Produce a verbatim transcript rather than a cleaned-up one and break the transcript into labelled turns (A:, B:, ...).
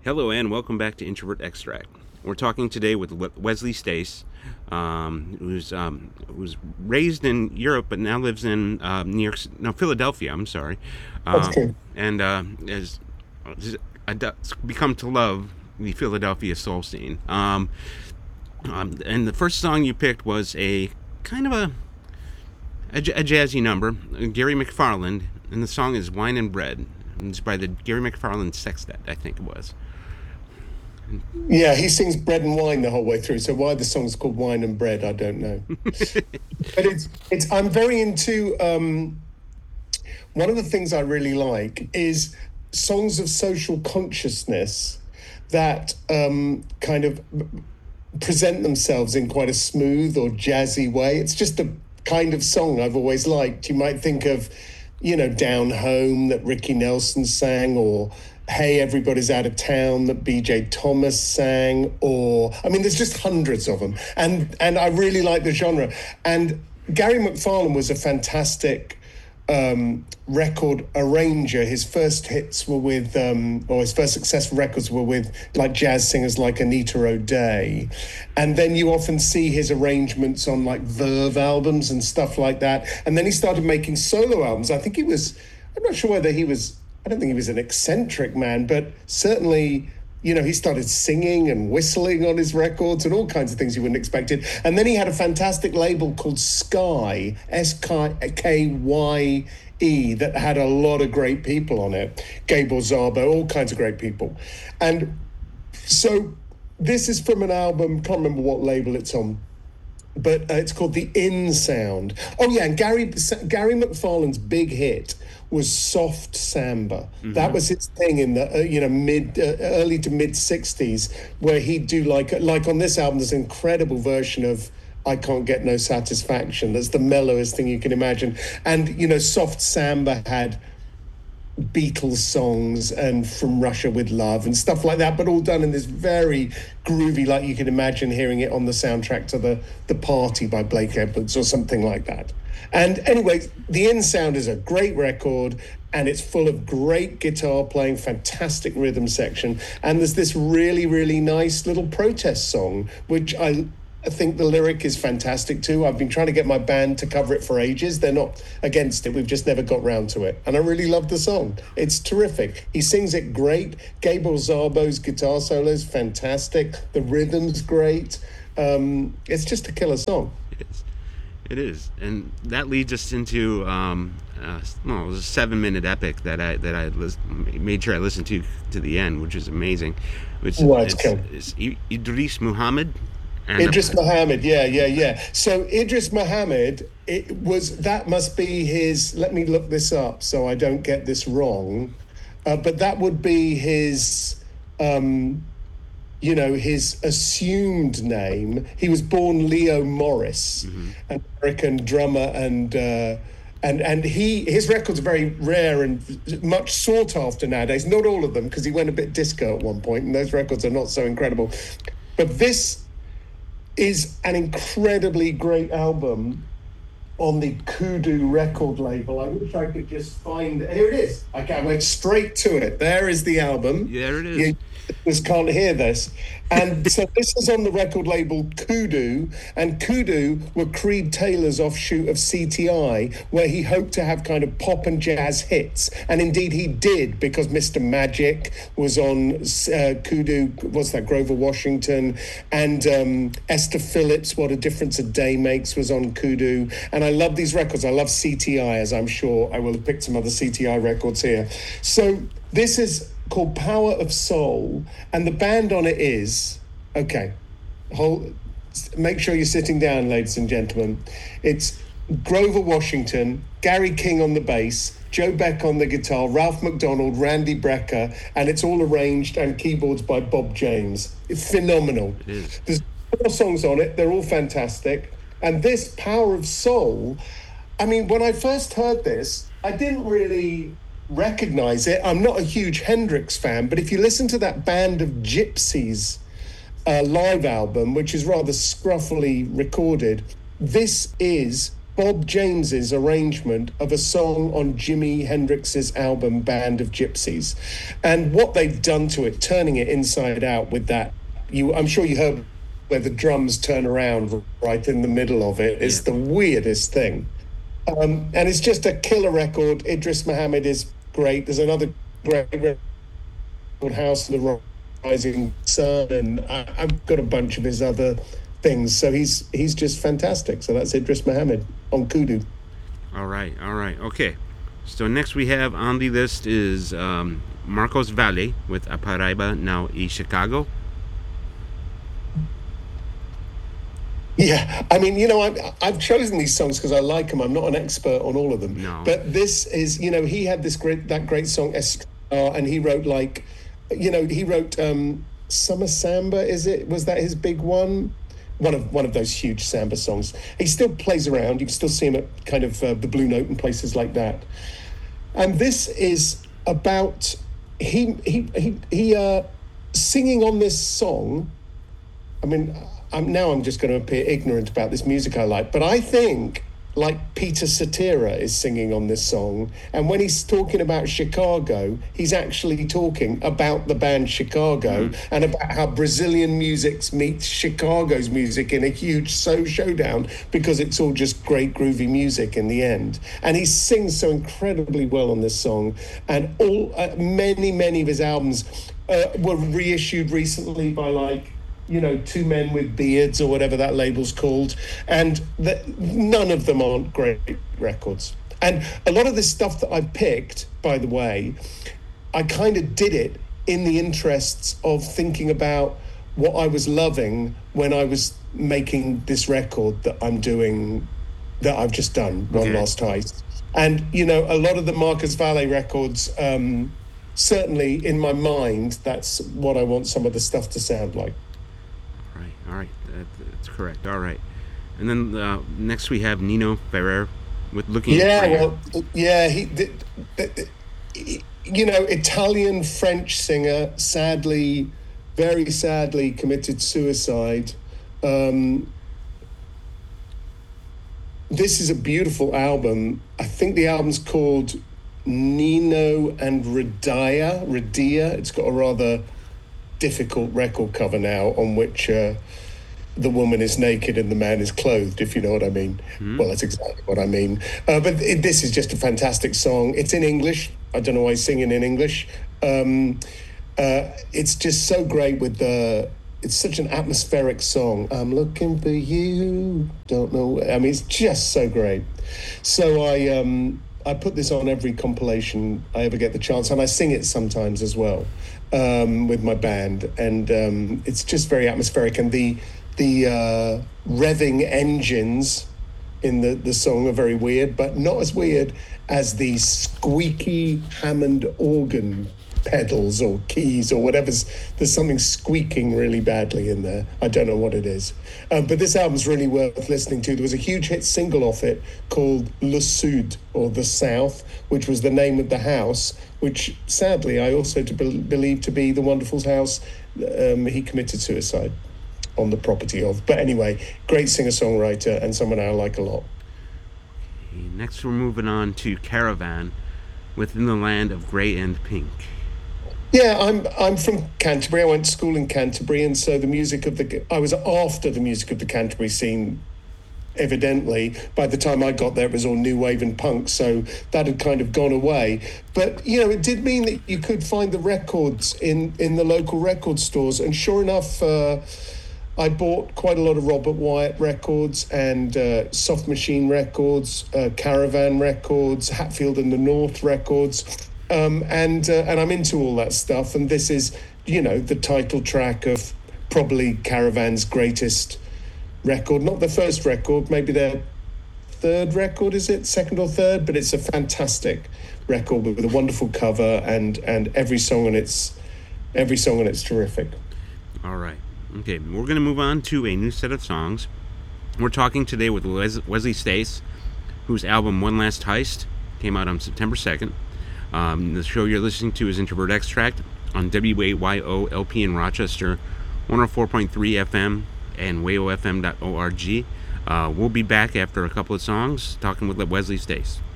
A: Hello and welcome back to Introvert Extract. We're talking today with Wesley Stace, um, who's um, who's raised in Europe but now lives in uh, New York, no Philadelphia. I'm sorry,
B: That's
A: uh,
B: true.
A: and uh, has, has become to love the Philadelphia soul scene. Um, um, and the first song you picked was a kind of a a, a jazzy number, Gary McFarland, and the song is "Wine and Bread." And it's by the Gary McFarland Sextet, I think it was.
B: Yeah, he sings bread and wine the whole way through. So why the song's called Wine and Bread, I don't know. But it's it's. I'm very into. Um, one of the things I really like is songs of social consciousness that um, kind of present themselves in quite a smooth or jazzy way. It's just the kind of song I've always liked. You might think of, you know, Down Home that Ricky Nelson sang, or Hey, Everybody's Out of Town that B J Thomas sang, or, I mean, there's just hundreds of them. And and I really like the genre. And Gary McFarland was a fantastic um, record arranger. His first hits were with, um, or his first successful records were with like jazz singers like Anita O'Day. And then you often see his arrangements on like Verve albums and stuff like that. And then he started making solo albums. I think he was, I'm not sure whether he was, I don't think he was an eccentric man, but certainly, you know, he started singing and whistling on his records and all kinds of things you wouldn't expect it. And then he had a fantastic label called Sky, S K Y E, that had a lot of great people on it. Gabor Szabo, all kinds of great people. And so this is from an album, can't remember what label it's on, but uh, it's called The In Sound. Oh yeah, and Gary Gary McFarland's big hit was Soft Samba. Mm-hmm. That was his thing in the uh, you know mid uh, early to mid sixties, where he'd do like like on this album there's an incredible version of I Can't Get No Satisfaction. That's the mellowest thing you can imagine. And you know, Soft Samba had Beatles songs and From Russia with Love and stuff like that, but all done in this very groovy, like you can imagine hearing it on the soundtrack to the the Party by Blake Edwards or something like that. And anyway, The In Sound is a great record, and it's full of great guitar playing, fantastic rhythm section, and there's this really, really nice little protest song, which I I think the lyric is fantastic too. I've been trying to get my band to cover it for ages. They're not against it. We've just never got round to it. And I really love the song. It's terrific. He sings it great. Gabor Szabo's guitar solo is fantastic. The rhythm's great. Um, it's just a killer song.
A: It is. It is. And that leads us into um, uh, well, it was a seven-minute epic that I that I lis- made sure I listened to to the end, which is amazing. Which,
B: well, it's,
A: it's, it's Idris Muhammad.
B: And Idris Muhammad, yeah, yeah, yeah. So Idris Muhammad, it was that must be his. Let me look this up so I don't get this wrong. Uh, but that would be his, um, you know, his assumed name. He was born Leo Morris, mm-hmm. an American drummer, and uh, and and he his records are very rare and much sought after nowadays. Not all of them, because he went a bit disco at one point, and those records are not so incredible. But this is an incredibly great album on the Kudu record label. I wish I could just find it. Here it is. Okay, I went straight to it. There is the album.
A: There it is.
B: You just can't hear this. And so this is on the record label Kudu, and Kudu were Creed Taylor's offshoot of C T I, where he hoped to have kind of pop and jazz hits. And indeed he did, because Mister Magic was on uh, Kudu, what's that, Grover Washington, and um, Esther Phillips, What a Difference a Day Makes, was on Kudu. And I love these records. I love C T I, as I'm sure I will have picked some other C T I records here. So this is called Power of Soul, and the band on it is, okay, hold, make sure you're sitting down, ladies and gentlemen. It's Grover Washington, Gary King on the bass, Joe Beck on the guitar, Ralph McDonald, Randy Brecker, and it's all arranged and keyboards by Bob James. It's phenomenal.
A: It is.
B: There's four songs on it. They're all fantastic. And this Power of Soul, I mean, when I first heard this, I didn't really recognize it. I'm not a huge Hendrix fan, but if you listen to that Band of Gypsies uh, live album, which is rather scruffily recorded, this is Bob James's arrangement of a song on Jimi Hendrix's album Band of Gypsies. And what they've done to it, turning it inside out with that, you, I'm sure you heard where the drums turn around right in the middle of it. It's yeah. the weirdest thing. Um, and it's just a killer record. Idris Muhammad is great. There's another great record, House of the Rising Sun, and I, I've got a bunch of his other things. So he's he's just fantastic. So that's Idris Muhammad on Kudu.
A: All right, all right, okay. So next we have on the list is um, Marcos Valle with A Paraiba Now e Chicago.
B: Yeah, I mean, you know, I've, I've chosen these songs because I like them. I'm not an expert on all of them.
A: No.
B: But this is, you know, he had this great, that great song, Estrella, and he wrote like, you know, he wrote um, Summer Samba, is it? Was that his big one? One of one of those huge samba songs. He still plays around. You can still see him at kind of uh, the Blue Note and places like that. And this is about, he, he, he, he uh, singing on this song, I mean, I'm, now I'm just going to appear ignorant about this music I like, but I think like Peter Cetera is singing on this song, and when he's talking about Chicago, he's actually talking about the band Chicago mm. and about how Brazilian music meets Chicago's music in a huge so showdown because it's all just great groovy music in the end. And he sings so incredibly well on this song, and all uh, many many of his albums uh, were reissued recently by like, you know, Two Men with Beards or whatever that label's called. And the, none of them aren't great records. And a lot of this stuff that I picked, by the way, I kind of did it in the interests of thinking about what I was loving when I was making this record that I'm doing, that I've just done, One okay. Last Heist. And, you know, a lot of the Marcos Valle records, um, certainly in my mind, that's what I want some of the stuff to sound like.
A: All right, that, that's correct. All right, and then uh, next we have Nino Ferrer with Looking.
B: Yeah,
A: at
B: well, yeah, he, the, the, the, you know, Italian French singer, sadly, very sadly committed suicide. Um, this is a beautiful album. I think the album's called Nino and Radia. Radia. It's got a rather difficult record cover now on which uh, the woman is naked and the man is clothed, if you know what I mean. Mm. Well, that's exactly what I mean. Uh, but it, this is just a fantastic song. It's in English. I don't know why he's singing in English. Um, uh, it's just so great with the... It's such an atmospheric song. I'm looking for you. Don't know. I mean, it's just so great. So I um, I put this on every compilation I ever get the chance, and I sing it sometimes as well um, with my band. And um, it's just very atmospheric. And the the uh, revving engines in the, the song are very weird, but not as weird as the squeaky Hammond organ pedals or keys or whatever's. There's something squeaking really badly in there. I don't know what it is. Um, but this album's really worth listening to. There was a huge hit single off it called Le Sud, or The South, which was the name of the house, which sadly I also to be- believe to be the Wonderful's house um, he committed suicide on the property of. But anyway, great singer-songwriter and someone I like a lot.
A: Next we're moving on to Caravan, Within the Land of Grey and Pink.
B: Yeah, I'm I'm from Canterbury. I went to school in Canterbury, and so the music of the I was after the music of the Canterbury scene. Evidently, by the time I got there, it was all new wave and punk, so that had kind of gone away. But you know, it did mean that you could find the records in in the local record stores, and sure enough, uh, I bought quite a lot of Robert Wyatt records and uh, Soft Machine records, uh, Caravan records, Hatfield and the North records. Um, and uh, and I'm into all that stuff, and this is, you know, the title track of probably Caravan's greatest record. Not the first record, maybe their third record, is it? Second or third? But it's a fantastic record with a wonderful cover, and and every song on it's every song on it's terrific.
A: All right, okay, we're going to move on to a new set of songs. We're talking today with Les- Wesley Stace, whose album One Last Heist came out on September second. Um, the show you're listening to is Introvert Extract on W A Y O L P in Rochester, one oh four point three F M and way o f m dot org. Uh, we'll be back after a couple of songs talking with Wesley Stace.